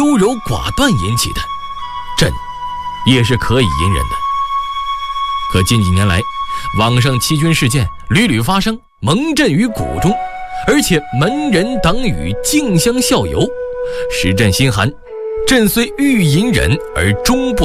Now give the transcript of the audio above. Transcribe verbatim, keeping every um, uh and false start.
优柔寡断引起的，朕也是可以隐忍的。可近几年来，网上欺君事件屡屡发生，蒙朕于鼓中，而且门人党羽竞相效尤，使朕心寒。朕虽欲隐忍而终不